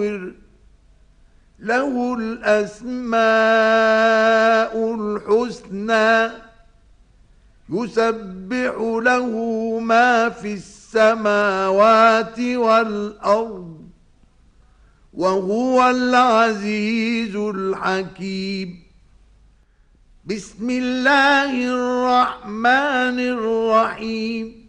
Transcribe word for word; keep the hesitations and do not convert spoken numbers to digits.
فاصطبر له الأسماء الحسنى يسبح له ما في السماوات والأرض وهو العزيز الحكيم. بسم الله الرحمن الرحيم